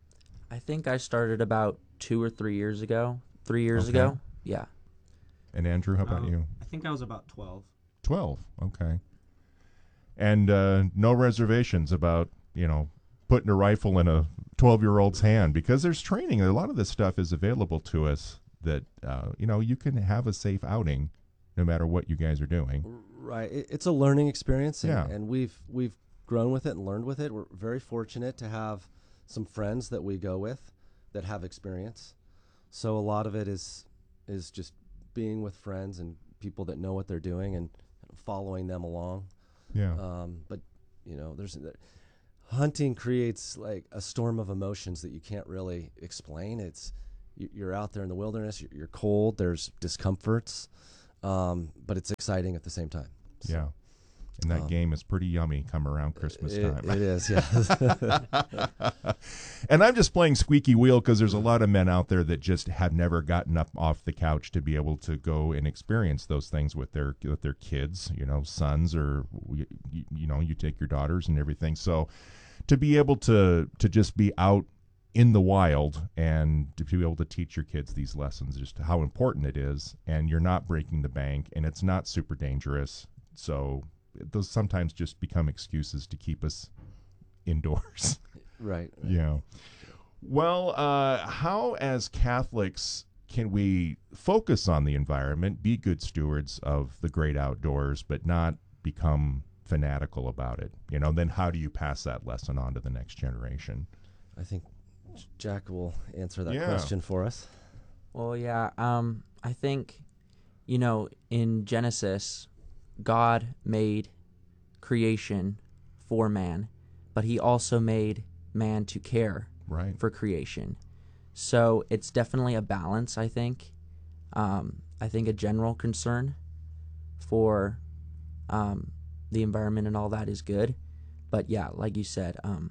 I think I started about two or three years ago. Three years Okay. ago, yeah. And Andrew, how about Um, you? I think I was about twelve. Twelve. Okay. And uh, no reservations about, you know, putting a rifle in a twelve-year-old's hand, because there's training. A lot of this stuff is available to us that, uh, you know, you can have a safe outing no matter what you guys are doing. Right, it, it's a learning experience, and, Yeah. and we've we've grown with it and learned with it. We're very fortunate to have some friends that we go with that have experience. So a lot of it is is just being with friends and people that know what they're doing and following them along. Yeah. Um, but you know, there's uh, hunting creates like a storm of emotions that you can't really explain. It's you, you're out there in the wilderness. You're, you're cold. There's discomforts, um, but it's exciting at the same time. So, yeah. And that um, game is pretty yummy come around Christmas it, time. It is, yeah. And I'm just playing squeaky wheel because there's a lot of men out there that just have never gotten up off the couch to be able to go and experience those things with their with their kids, you know, sons, or you, you know, you take your daughters and everything. So to be able to to just be out in the wild and to be able to teach your kids these lessons, just how important it is, and you're not breaking the bank, and it's not super dangerous. So those sometimes just become excuses to keep us indoors. Right. right. Yeah. Well, uh, how as Catholics can we focus on the environment, be good stewards of the great outdoors, but not become fanatical about it? You know, then how do you pass that lesson on to the next generation? I think Jack will answer that yeah. question for us. Well, yeah, um, I think, you know, in Genesis, God made creation for man, but he also made man to care right. for creation. So it's definitely a balance, I think. Um, I think a general concern for um, the environment and all that is good. But yeah, like you said, um,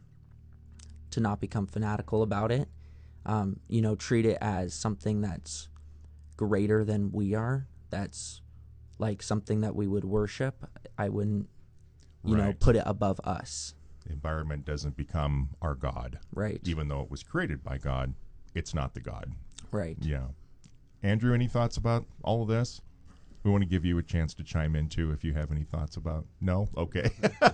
to not become fanatical about it, um, you know, treat it as something that's greater than we are, that's like something that we would worship. I wouldn't, you right. know, put it above us. The environment doesn't become our God. Right. Even though it was created by God, it's not the God. Right. Yeah. Andrew, any thoughts about all of this? We want to give you a chance to chime in, too, if you have any thoughts about... No? Okay.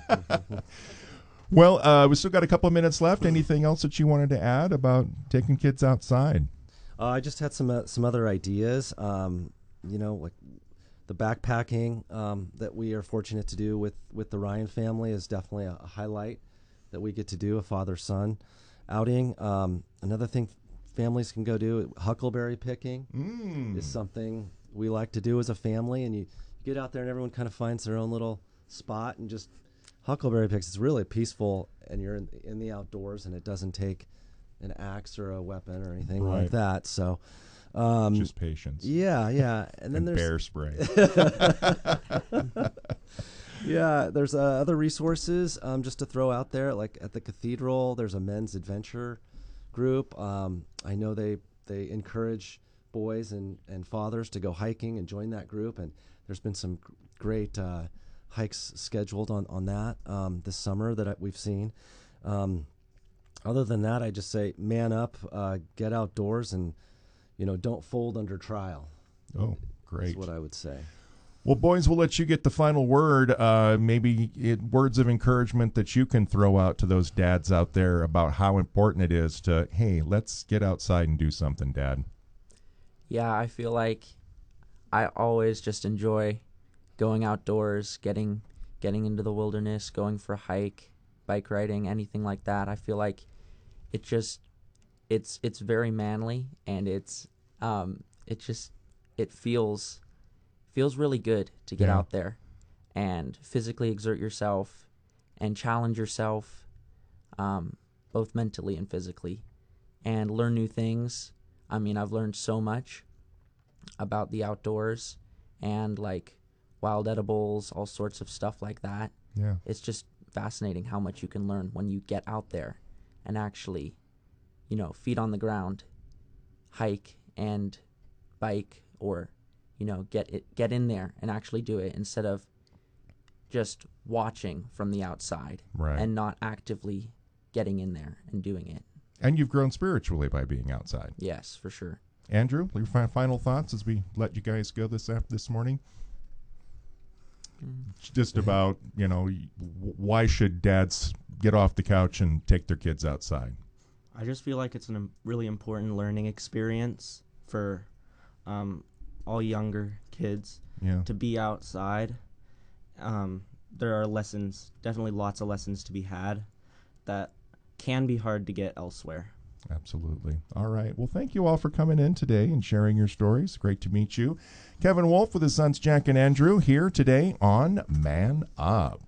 Well, uh, we still got a couple of minutes left. Anything else that you wanted to add about taking kids outside? Uh, I just had some uh, some other ideas. Um, you know, like the backpacking um, that we are fortunate to do with, with the Ryan family is definitely a, a highlight that we get to do, a father-son outing. Um, another thing families can go do, huckleberry picking mm. is something we like to do as a family. And you, you get out there and everyone kind of finds their own little spot and just huckleberry picks. It's really peaceful, and you're in, in the outdoors, and it doesn't take an axe or a weapon or anything right. like that. So... Um, just patience. Yeah, yeah, and then and there's bear spray. Yeah, there's uh, other resources um, just to throw out there. Like at the cathedral, there's a men's adventure group. Um, I know they they encourage boys and, and fathers to go hiking and join that group. And there's been some g- great uh, hikes scheduled on on that um, this summer that I, we've seen. Um, other than that, I just say man up, uh, get outdoors, and you know, don't fold under trial. Oh, great. That's what I would say. Well, boys, we'll let you get the final word. Uh, maybe it, words of encouragement that you can throw out to those dads out there about how important it is to, hey, let's get outside and do something, Dad. Yeah, I feel like I always just enjoy going outdoors, getting getting into the wilderness, going for a hike, bike riding, anything like that. I feel like it just it's it's very manly, and it's um it just it feels feels really good to get Yeah. out there and physically exert yourself and challenge yourself, um, both mentally and physically, and learn new things. I mean, I've learned so much about the outdoors and like wild edibles, all sorts of stuff like that. Yeah. It's just fascinating how much you can learn when you get out there and actually, you know, feet on the ground, hike and bike, or, you know, get it, get in there and actually do it instead of just watching from the outside Right. and not actively getting in there and doing it. And you've grown spiritually by being outside. Yes, for sure. Andrew, your fi- final thoughts as we let you guys go this af- this morning? It's just about, you know, y- why should dads get off the couch and take their kids outside? I just feel like it's a im- really important learning experience for um, all younger kids Yeah. to be outside. Um, there are lessons, definitely lots of lessons to be had that can be hard to get elsewhere. Absolutely. All right. Well, thank you all for coming in today and sharing your stories. Great to meet you. Kevin Wolf with his sons Jack and Andrew here today on Man Up.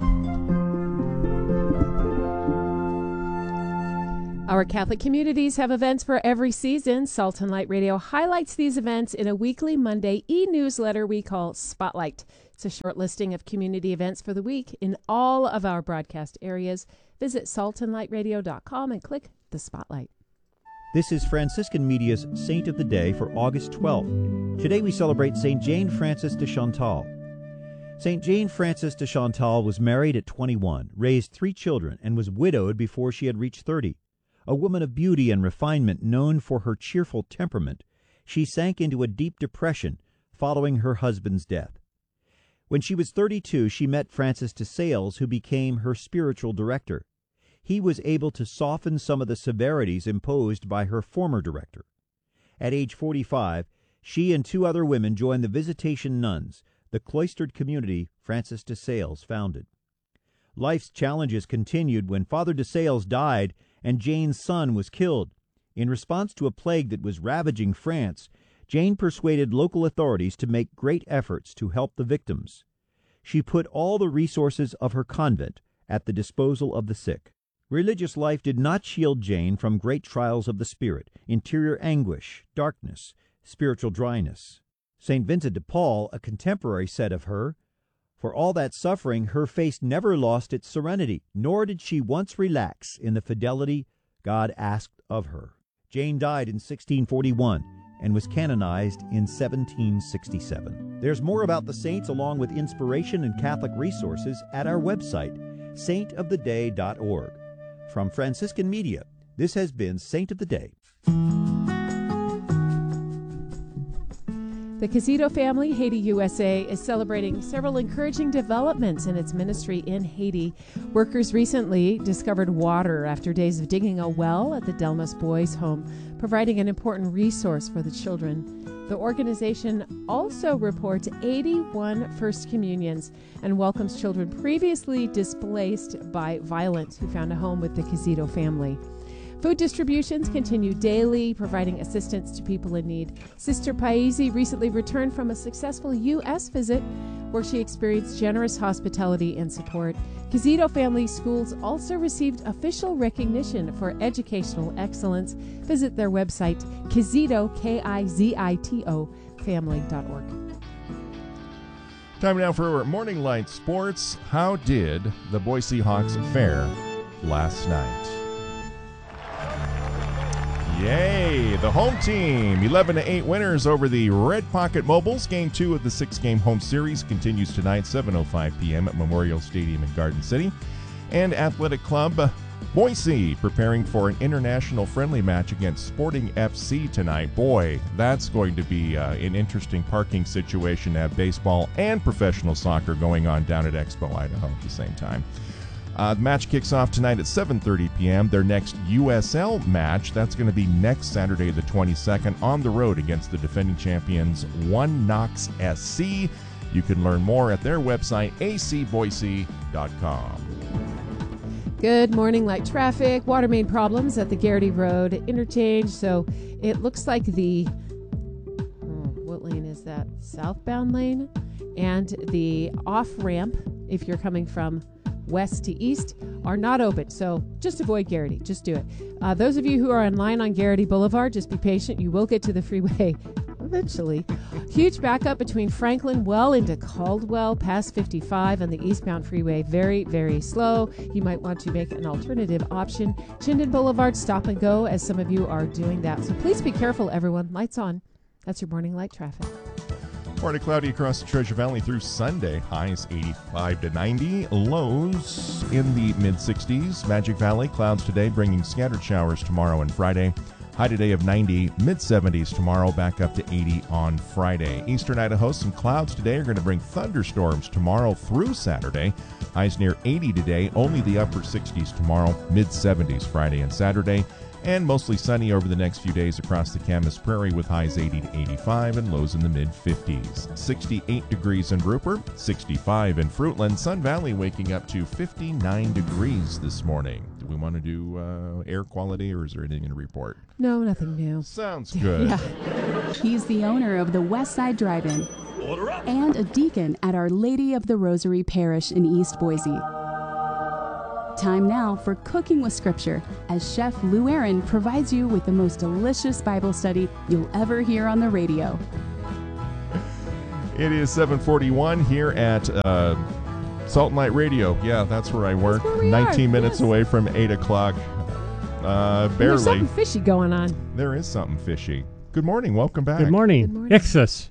Our Catholic communities have events for every season. Salt and Light Radio highlights these events in a weekly Monday e-newsletter we call Spotlight. It's a short listing of community events for the week in all of our broadcast areas. Visit salt and light radio dot com and click the Spotlight. This is Franciscan Media's Saint of the Day for August twelfth. Today we celebrate Saint Jane Frances de Chantal. Saint Jane Frances de Chantal was married at twenty-one, raised three children, and was widowed before she had reached thirty. A woman of beauty and refinement known for her cheerful temperament, she sank into a deep depression following her husband's death. When she was thirty-two, she met Francis de Sales, who became her spiritual director. He was able to soften some of the severities imposed by her former director. At age forty-five, she and two other women joined the Visitation Nuns, the cloistered community Francis de Sales founded. Life's challenges continued when Father de Sales died and Jane's son was killed. In response to a plague that was ravaging France, Jane persuaded local authorities to make great efforts to help the victims. She put all the resources of her convent at the disposal of the sick. Religious life did not shield Jane from great trials of the spirit, interior anguish, darkness, spiritual dryness. Saint Vincent de Paul, a contemporary, said of her, "For all that suffering, her face never lost its serenity, nor did she once relax in the fidelity God asked of her." Jane died in sixteen forty-one and was canonized in seventeen sixty-seven. There's more about the saints along with inspiration and Catholic resources at our website, saint of the day dot org. From Franciscan Media, this has been Saint of the Day. The Casito family, Haiti, U S A, is celebrating several encouraging developments in its ministry in Haiti. Workers recently discovered water after days of digging a well at the Delmas Boys' Home, providing an important resource for the children. The organization also reports eighty-one First Communions and welcomes children previously displaced by violence who found a home with the Casito family. Food distributions continue daily, providing assistance to people in need. Sister Paisi recently returned from a successful U S visit where she experienced generous hospitality and support. Casito Family Schools also received official recognition for educational excellence. Visit their website, Kizito, K I Z I T O, family dot org. Time now for Morning Light Sports. How did the Boise Hawks fare last night? Yay! The home team, eleven to eight winners over the Red Pocket Mobiles. Game two of the six-game home series continues tonight, seven oh five p.m. at Memorial Stadium in Garden City. And Athletic Club Boise preparing for an international friendly match against Sporting F C tonight. Boy, that's going to be uh, an interesting parking situation to have baseball and professional soccer going on down at Expo, Idaho at the same time. Uh, the match kicks off tonight at seven thirty p.m. Their next U S L match, that's going to be next Saturday the twenty-second on the road against the defending champions One Knox S C. You can learn more at their website, a c boise dot com. Good morning, light traffic. Water main problems at the Garrity Road interchange. So it looks like the, oh, what lane is that? Southbound lane. And the off ramp, if you're coming from west to east, are not open. So just avoid Garrity. Just do it. Uh, those of you who are in line on Garrity Boulevard, just be patient. You will get to the freeway eventually. Huge backup between Franklin well into Caldwell past fifty-five on the eastbound freeway. Very, very slow. You might want to make an alternative option. Chinden Boulevard, stop and go, as some of you are doing that. So please be careful, everyone. Lights on. That's your morning light traffic. Partly cloudy across the Treasure Valley through Sunday. Highs eighty-five to ninety. Lows in the mid-sixties. Magic Valley, clouds today, bringing scattered showers tomorrow and Friday. High today of ninety, mid-seventies tomorrow, back up to eighty on Friday. Eastern Idaho, some clouds today are going to bring thunderstorms tomorrow through Saturday. Highs near eighty today, only the upper sixties tomorrow, mid-seventies Friday and Saturday. And mostly sunny over the next few days across the Camas Prairie with highs eighty to eighty-five and lows in the mid fifties. sixty-eight degrees in Rupert, sixty-five in Fruitland. Sun Valley waking up to fifty-nine degrees this morning. Do we want to do uh, air quality, or is there anything to report? No, nothing new. Sounds good. Yeah. He's the owner of the West Side Drive-In and a deacon at Our Lady of the Rosary Parish in East Boise. Time now for Cooking with Scripture, as Chef Lou Aaron provides you with the most delicious Bible study you'll ever hear on the radio. It is seven forty-one here at uh, Salt and Light Radio. Yeah, that's where I work. where we nineteen are, minutes yes. away from eight o'clock. Uh, There's barely. something fishy going on. There is something fishy. Good morning. Welcome back. Good morning. Good morning. Ixus.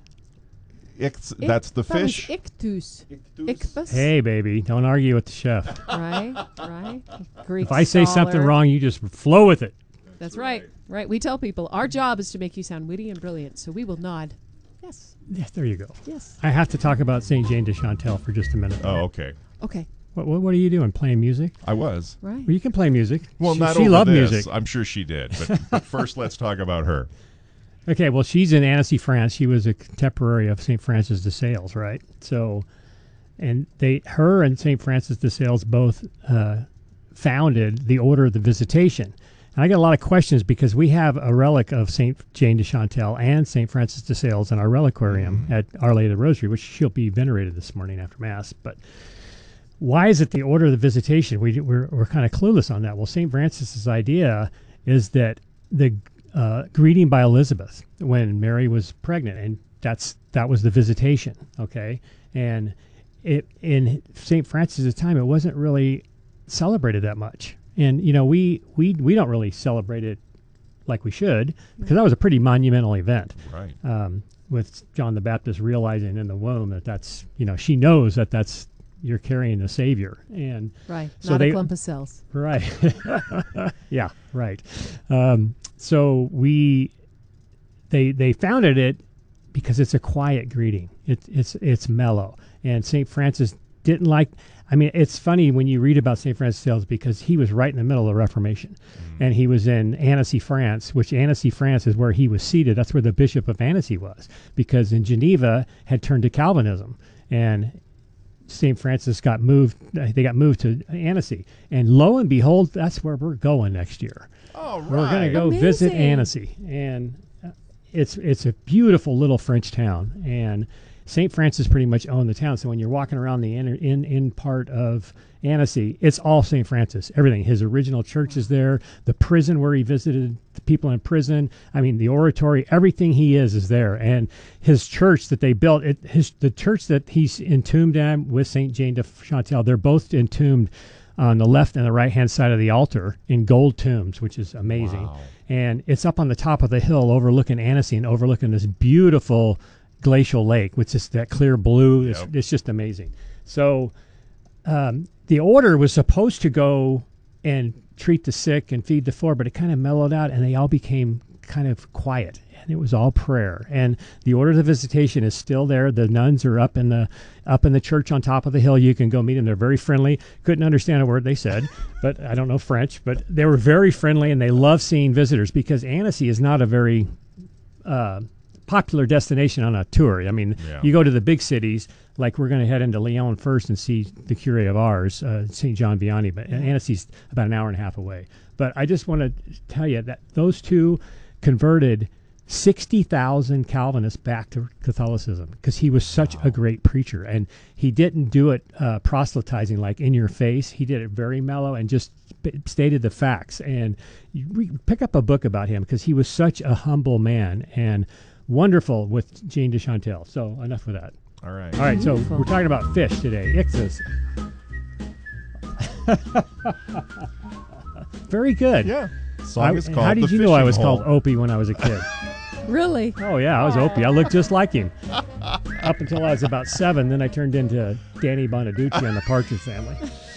Ix, that's the That was fish. Ictus. Ichthus. Hey, baby. Don't argue with the chef. Right, right. Greek If I say something scholar. wrong, you just flow with it. That's right. Right. We tell people our job is to make you sound witty and brilliant, so we will nod. Yes. Yes, there you go. Yes. I have to talk about Saint Jane de Chantal for just a minute. Oh, okay. Okay. What, what, what are you doing? Playing music? I was. Right. Well, you can play music. Well, she, not she over loved this. music. I'm sure she did. But, but first, let's talk about her. Okay, well, she's in Annecy, France. She was a contemporary of Saint Francis de Sales, right? So, and they, her and Saint Francis de Sales both uh, founded the Order of the Visitation. And I got a lot of questions because we have a relic of Saint Jane de Chantal and Saint Francis de Sales in our reliquarium mm-hmm. at Our Lady of the Rosary, which she'll be venerated this morning after Mass. But why is it the Order of the Visitation? We, we're we're kind of clueless on that. Well, Saint Francis's idea is that the uh, greeting by Elizabeth when Mary was pregnant, and that's that was the visitation, okay? And it in Saint Francis's time, it wasn't really celebrated that much. And, you know, we, we, we don't really celebrate it like we should, because that was a pretty monumental event. Right. Um, with John the Baptist realizing in the womb that that's, you know, she knows that that's, you're carrying the Savior. And right. So Not they, a clump of cells. Right. Yeah, right. Um, so we, they, they founded it because it's a quiet greeting. It, it's, it's mellow. And Saint Francis didn't like, I mean, it's funny when you read about Saint Francis de Sales because he was right in the middle of the Reformation. Mm. And he was in Annecy, France, which Annecy, France is where he was seated. That's where the Bishop of Annecy was, because in Geneva had turned to Calvinism. And Saint Francis got moved, they got moved to Annecy. And lo and behold, that's where we're going next year. Oh, right. We're going to go Amazing. visit Annecy. And it's it's a beautiful little French town. And Saint Francis pretty much owned the town. So when you're walking around the inner, in, in part of Annecy, it's all Saint Francis. Everything. His original church is there. The prison where he visited the people in prison. I mean, the oratory. Everything he is is there. And his church that they built, it, his the church that he's entombed in with Saint Jane de Chantal, they're both entombed on the left and the right-hand side of the altar in gold tombs, which is amazing. Wow. And it's up on the top of the hill overlooking Annecy and overlooking this beautiful glacial lake, which is that clear blue. It's, Yep. it's just amazing. So um, the order was supposed to go and treat the sick and feed the poor, but it kind of mellowed out and they all became kind of quiet. And it was all prayer. And the Order of the Visitation is still there. The nuns are up in the up in the church on top of the hill. You can go meet them. They're very friendly. Couldn't understand a word they said, but I don't know French. But they were very friendly, and they love seeing visitors because Annecy is not a very uh, popular destination on a tour. I mean, Yeah. you go to the big cities, like we're going to head into Lyon first and see the curé of ours, uh, Saint John Vianney, but Annecy's about an hour and a half away. But I just want to tell you that those two converted sixty thousand Calvinists back to Catholicism because he was such wow. a great preacher. And he didn't do it uh, proselytizing, like in your face. He did it very mellow and just b- stated the facts. And you re- pick up a book about him because he was such a humble man and wonderful with Jane de Chantal. So enough of that. All right. All right, so Wonderful. we're talking about fish today. Ixus. Very good. Yeah. Song I, is called how did The you know I Fishing was Hole. called Opie when I was a kid? Really? Oh, yeah, I was Opie. I looked just like him. Up until I was about seven, then I turned into Danny Bonaducci on the Partridge Family.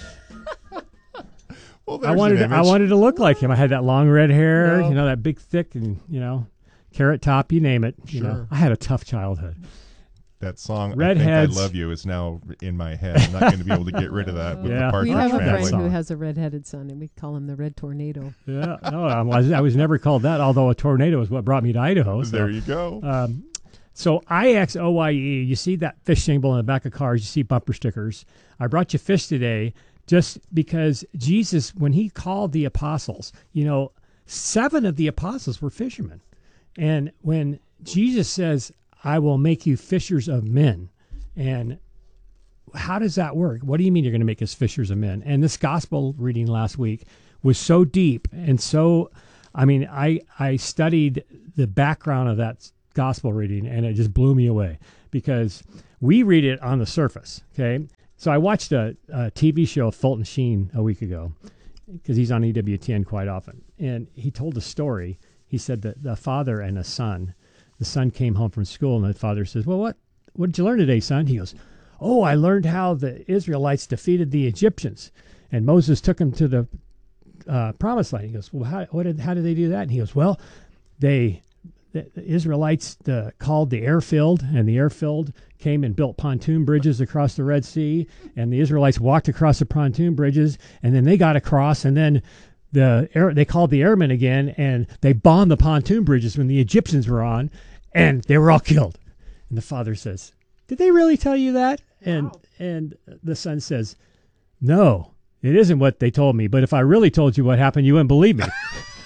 Well, I there's wanted an to, I image. wanted to look like him. I had that long red hair, No. you know, that big thick and, you know, carrot top, you name it. You Sure. know, I had a tough childhood. that song, Redheads. I Think I Love You, is now in my head. I'm not going to be able to get rid of that with Yeah. the We Partridge have a Family. friend who has a red-headed son, and we call him the Red Tornado. Yeah, no, I was, I was never called that, although a tornado is what brought me to Idaho. So, There you go. Um, so I X O Y E, you see that fish symbol in the back of cars, you see bumper stickers. I brought you fish today just because Jesus, when he called the apostles, you know, seven of the apostles were fishermen. And when Jesus says, I will make you fishers of men, and how does that work? What do you mean you're going to make us fishers of men? And this gospel reading last week was so deep and so, I mean, I, I studied the background of that gospel reading, and it just blew me away because we read it on the surface, okay? So I watched a, a T V show, Fulton Sheen, a week ago because he's on E W T N quite often. And he told a story. He said that the father and a son, the son came home from school, and the father says, well, what, what did you learn today, son? He goes, oh, I learned how the Israelites defeated the Egyptians, and Moses took them to the uh, promised land. He goes, well, how, what did, how did they do that? And he goes, well, they, the, the Israelites uh, called the airfield, and the airfield came and built pontoon bridges across the Red Sea, and the Israelites walked across the pontoon bridges, and then they got across, and then the air, they called the airmen again, and they bombed the pontoon bridges when the Egyptians were on, and they were all killed. And the father says, did they really tell you that? And wow. and the son says, no, it isn't what they told me, but if I really told you what happened, you wouldn't believe me.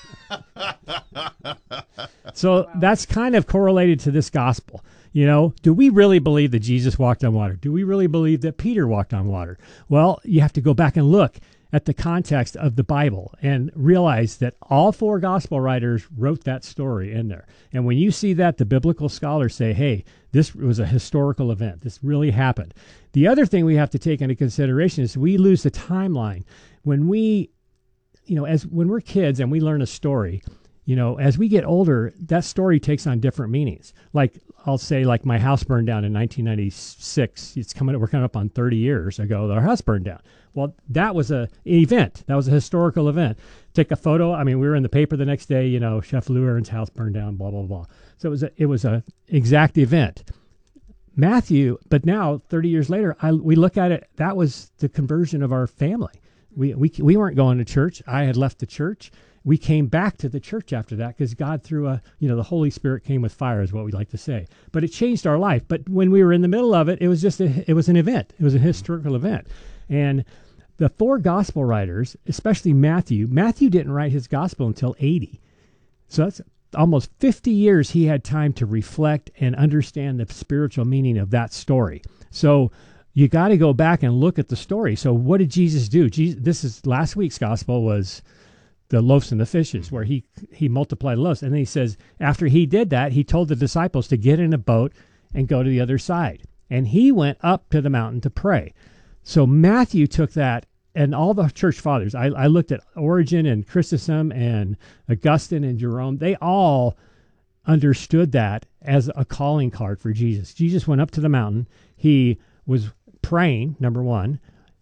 So wow. That's kind of correlated to this gospel. You know, do we really believe that Jesus walked on water? Do we really believe that Peter walked on water? Well, you have to go back and look at the context of the Bible and realize that all four gospel writers wrote that story in there. And when you see that, the biblical scholars say, hey, this was a historical event. This really happened. The other thing we have to take into consideration is we lose the timeline. When we, you know, as when we're kids and we learn a story, you know, as we get older, that story takes on different meanings. Like I'll say, like my house burned down in nineteen ninety-six. It's coming. We're coming up on thirty years ago. Our house burned down. Well, that was a an event. That was a historical event. Take a photo. I mean, we were in the paper the next day. You know, Chef Lou Aaron's house burned down. Blah blah blah. So it was a, it was a exact event. Matthew, but now thirty years later, I, we look at it. That was the conversion of our family. We we we weren't going to church. I had left the church. We came back to the church after that because God threw a, you know, the Holy Spirit came with fire is what we like to say. But it changed our life. But when we were in the middle of it, it was just a, it was an event. It was a historical event. And the four gospel writers, especially Matthew, Matthew didn't write his gospel until eighty. So that's almost fifty years he had time to reflect and understand the spiritual meaning of that story. So you got to go back and look at the story. So what did Jesus do? Jesus, this is last week's gospel was the loaves and the fishes, where he he multiplied loaves. And then he says, after he did that, he told the disciples to get in a boat and go to the other side. And he went up to the mountain to pray. So Matthew took that, and all the church fathers, I, I looked at Origen and Chrysostom and Augustine and Jerome, they all understood that as a calling card for Jesus. Jesus went up to the mountain. He was praying, number one.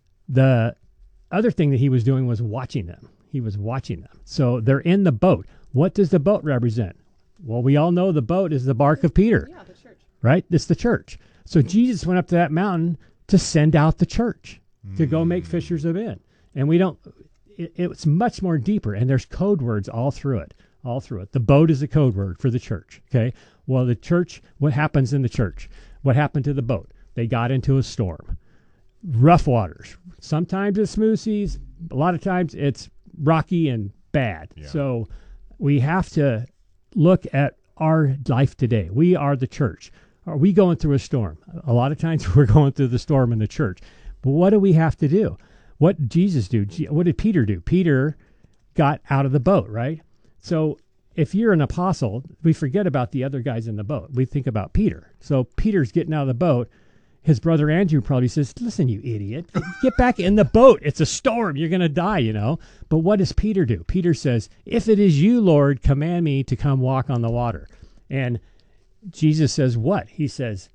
The other thing that he was doing was watching them. He was watching them. So they're in the boat. What does the boat represent? Well, we all know the boat is the bark of Peter. Yeah, the church. Right? It's the church. So Jesus went up to that mountain to send out the church mm. to go make fishers of men. And we don't, it, it's much more deeper. And there's code words all through it, all through it. The boat is a code word for the church. Okay. Well, the church, what happens in the church? What happened to the boat? They got into a storm. Rough waters. Sometimes it's smooth seas. A lot of times it's rocky and bad. Yeah. So we have to look at our life today. We are the church. Are we going through a storm? A lot of times we're going through the storm in the church. But what do we have to do? What did Jesus do? What did Peter do? Peter got out of the boat, right? So if you're an apostle, we forget about the other guys in the boat. We think about Peter. So Peter's getting out of the boat. His brother Andrew probably says, listen, you idiot, get back in the boat. It's a storm. You're going to die, you know. But what does Peter do? Peter says, if it is you, Lord, command me to come walk on the water. And Jesus says what? He says,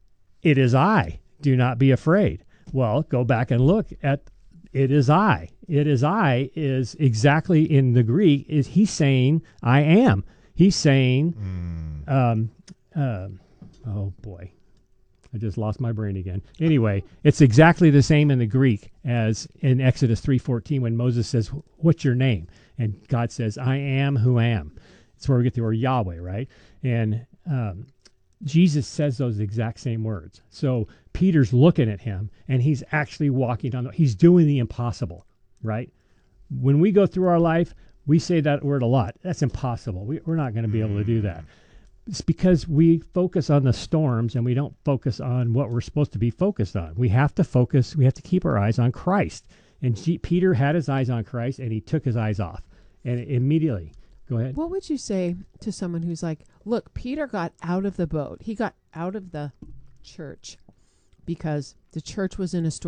it is I. Do not be afraid. Well, go back and look at it is I. It is I is exactly in the Greek. Is he's saying I am. He's saying, mm. um, uh, oh boy. I just lost my brain again. Anyway, it's exactly the same in the Greek as in Exodus three fourteen when Moses says, "What's your name?" And God says, "I am who am." It's where we get the word Yahweh, right? And um, Jesus says those exact same words. So Peter's looking at him, and he's actually walking on the, he's doing the impossible, right? When we go through our life, we say that word a lot. That's impossible. We, we're not going to be able to do that. It's because we focus on the storms and we don't focus on what we're supposed to be focused on. We have to focus, we have to keep our eyes on Christ. And G- Peter had his eyes on Christ, and he took his eyes off. And immediately, go ahead. What would you say to someone who's like, look, Peter got out of the boat. He got out of the church because the church was in a storm.